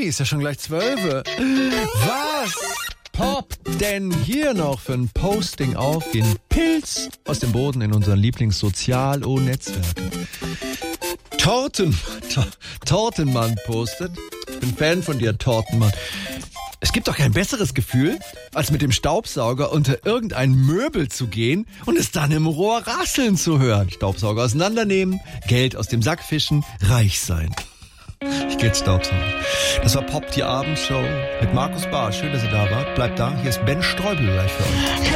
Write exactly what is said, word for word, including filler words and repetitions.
ist ja schon gleich zwölf. Was poppt denn hier noch für ein Posting auf den Pilz aus dem Boden in unseren Lieblingssozial-O-Netzwerken? Torten, Tortenmann postet. Ich bin Fan von dir, Tortenmann. Es gibt doch kein besseres Gefühl, als mit dem Staubsauger unter irgendein Möbel zu gehen und es dann im Rohr rasseln zu hören. Staubsauger auseinandernehmen, Geld aus dem Sack fischen, reich sein. Ich geh jetzt Staubsaugen. Das war Pop, die Abendshow mit Markus Bahr. Schön, dass ihr da wart. Bleibt da. Hier ist Ben Streubel gleich für euch.